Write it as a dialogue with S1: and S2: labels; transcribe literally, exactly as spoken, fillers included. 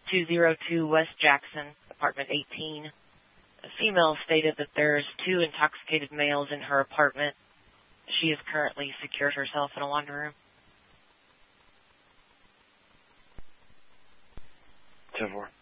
S1: two oh two West Jackson, apartment eighteen. A female stated that there's two intoxicated males in her apartment. She has currently secured herself in a laundry room.
S2: ten four.